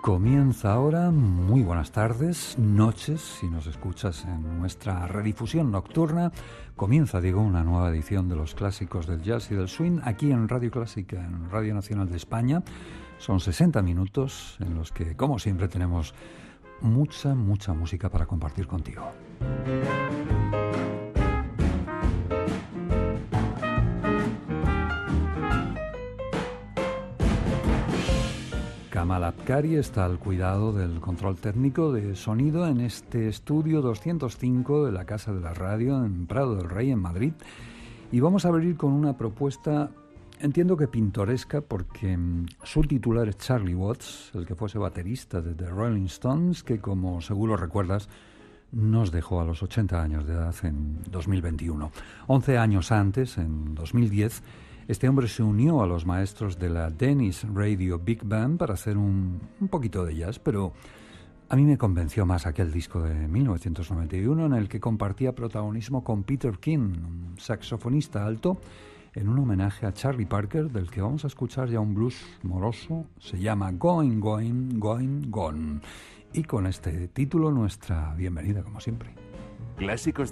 Comienza ahora, muy buenas tardes, noches, si nos escuchas en nuestra redifusión nocturna. Comienza, digo, una nueva edición de los clásicos del jazz y del swing aquí en Radio Clásica, en Radio Nacional de España. Son 60 minutos en los que, como siempre, tenemos mucha música para compartir contigo. Kamal Abkari está al cuidado del control técnico de sonido en este estudio 205 de la Casa de la Radio en Prado del Rey, en Madrid. Y vamos a abrir con una propuesta, entiendo que pintoresca, porque su titular es Charlie Watts, el que fuese baterista de The Rolling Stones, que, como seguro recuerdas, nos dejó a los 80 años de edad en 2021. 11 años antes, en 2010, este hombre se unió a los maestros de la Danish Radio Big Band para hacer un poquito de jazz, pero a mí me convenció más aquel disco de 1991 en el que compartía protagonismo con Peter King, un saxofonista alto, en un homenaje a Charlie Parker, del que vamos a escuchar ya un blues moroso. Se llama Going, Going, Going, Gone. Y con este título, nuestra bienvenida, como siempre. Clásicos